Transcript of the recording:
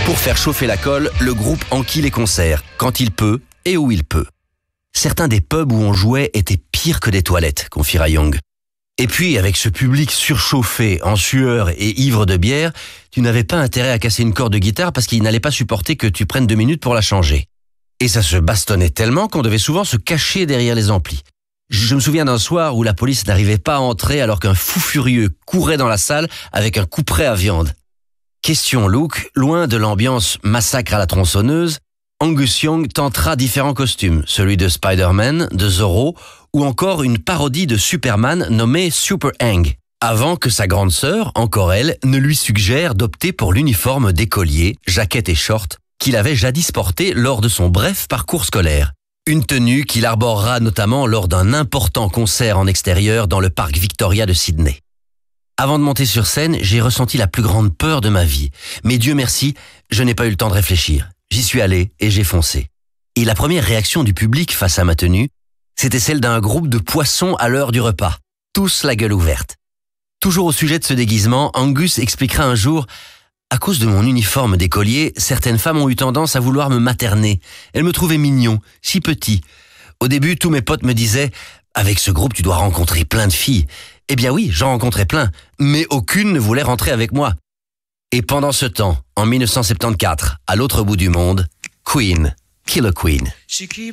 Pour faire chauffer la colle, le groupe enquille les concerts, quand il peut et où il peut. Certains des pubs où on jouait étaient pires que des toilettes, confiera Young. Et puis, avec ce public surchauffé, en sueur et ivre de bière, tu n'avais pas intérêt à casser une corde de guitare parce qu'il n'allait pas supporter que tu prennes 2 minutes pour la changer. Et ça se bastonnait tellement qu'on devait souvent se cacher derrière les amplis. Je me souviens d'un soir où la police n'arrivait pas à entrer alors qu'un fou furieux courait dans la salle avec un couperet à viande. Question look, loin de l'ambiance massacre à la tronçonneuse, Angus Young tentera différents costumes, celui de Spider-Man, de Zorro, ou encore une parodie de Superman nommée Super Hank, avant que sa grande sœur, encore elle, ne lui suggère d'opter pour l'uniforme d'écolier, jaquette et short, qu'il avait jadis porté lors de son bref parcours scolaire. Une tenue qu'il arborera notamment lors d'un important concert en extérieur dans le parc Victoria de Sydney. Avant de monter sur scène, j'ai ressenti la plus grande peur de ma vie. Mais Dieu merci, je n'ai pas eu le temps de réfléchir. J'y suis allé et j'ai foncé. Et la première réaction du public face à ma tenue, c'était celle d'un groupe de poissons à l'heure du repas. Tous la gueule ouverte. Toujours au sujet de ce déguisement, Angus expliquera un jour « À cause de mon uniforme d'écolier, certaines femmes ont eu tendance à vouloir me materner. Elles me trouvaient mignon, si petit. Au début, tous mes potes me disaient « Avec ce groupe, tu dois rencontrer plein de filles. » Eh bien oui, j'en rencontrais plein, mais aucune ne voulait rentrer avec moi. Et pendant ce temps, en 1974, à l'autre bout du monde, Queen, Killer Queen.